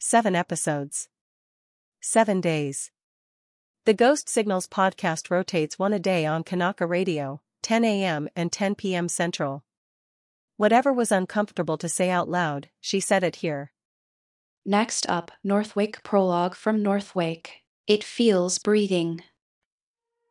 7 episodes. 7 days. The Ghost Signals podcast rotates one a day on Kanaka Radio, 10 a.m. and 10 p.m. Central. Whatever was uncomfortable to say out loud, she said it here. Next up, Northwake prologue from Northwake. It feels breathing.